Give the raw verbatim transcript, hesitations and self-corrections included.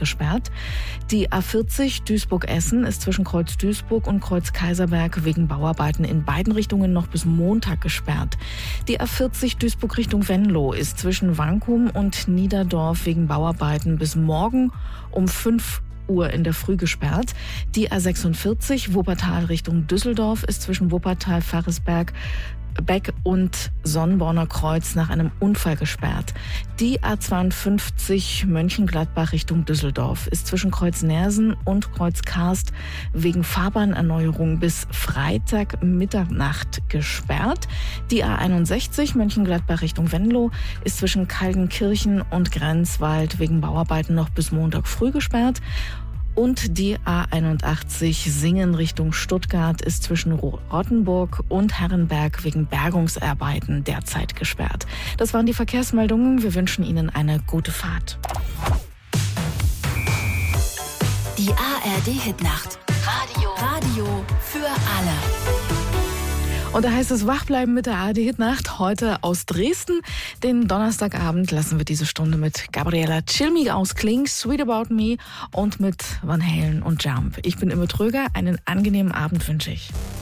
gesperrt. Die A vierzig Duisburg-Essen ist zwischen Kreuz Duisburg und Kreuz Kaiserberg wegen Bauarbeiten in beiden Richtungen noch bis Montag gesperrt. Die A vierzig Duisburg Richtung Venlo ist zwischen Wankum und Niederdorf wegen Bauarbeiten bis morgen um fünf Uhr in der Früh gesperrt. Die A sechsundvierzig Wuppertal Richtung Düsseldorf ist zwischen Wuppertal, Faresberg, Beck und Sonnborner Kreuz nach einem Unfall gesperrt. Die A zweiundfünfzig Mönchengladbach Richtung Düsseldorf ist zwischen Kreuz Nersen und Kreuz Karst wegen Fahrbahnerneuerung bis Freitag Mitternacht gesperrt. Die A einundsechzig Mönchengladbach Richtung Venlo ist zwischen Kaldenkirchen und Grenzwald wegen Bauarbeiten noch bis Montag früh gesperrt. Und die A einundachtzig Singen Richtung Stuttgart ist zwischen Rottenburg und Herrenberg wegen Bergungsarbeiten derzeit gesperrt. Das waren die Verkehrsmeldungen. Wir wünschen Ihnen eine gute Fahrt. Die A R D-Hitnacht. Radio. Radio für alle. Und da heißt es wachbleiben mit der A R D-Hitnacht heute aus Dresden. Den Donnerstagabend lassen wir diese Stunde mit Gabriella Cilmi ausklingen, Sweet About Me und mit Van Halen und Jump. Ich bin Imme Tröger, einen angenehmen Abend wünsche ich.